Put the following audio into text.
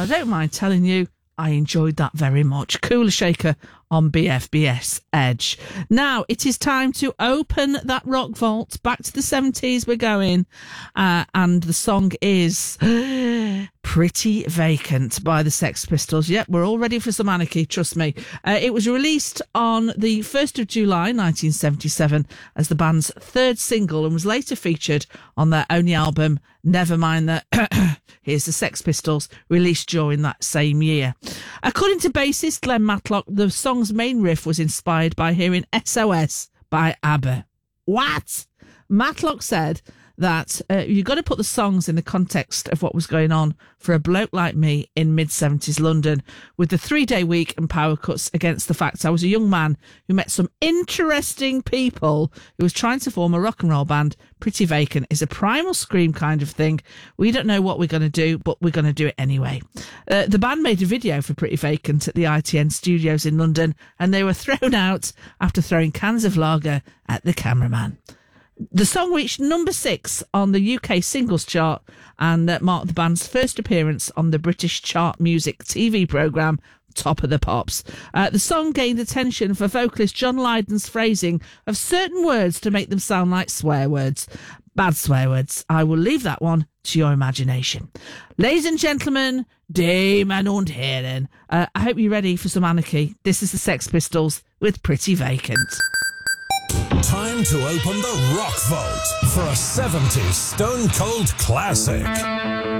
don't mind telling you, I enjoyed that very much. Cooler Shaker on BFBS Edge. Now, it is time to open that rock vault. Back to the 70s we're going. And the song is Pretty Vacant by the Sex Pistols. Yep, we're all ready for some anarchy, trust me. It was released on the 1st of July 1977 as the band's third single and was later featured on their only album, Nevermind the Here's the Sex Pistols, released during that same year. According to bassist Glenn Matlock, the song's main riff was inspired by hearing SOS by ABBA. What? Matlock said that you've got to put the songs in the context of what was going on for a bloke like me in mid-70s London, with the 3-day week and power cuts against the fact I was a young man who met some interesting people who was trying to form a rock and roll band. Pretty Vacant is a primal scream kind of thing. We don't know what we're going to do, but we're going to do it anyway. The band made a video for Pretty Vacant at the ITN studios in London, and they were thrown out after throwing cans of lager at the cameraman. The song reached number 6 on the UK singles chart and marked the band's first appearance on the British chart music TV programme Top of the Pops. The song gained attention for vocalist John Lydon's phrasing of certain words to make them sound like swear words. Bad swear words. I will leave that one to your imagination. Ladies and gentlemen, Damen und Herren, I hope you're ready for some anarchy. This is the Sex Pistols with Pretty Vacant. Time to open the Rock Vault for a 70s Stone Cold classic.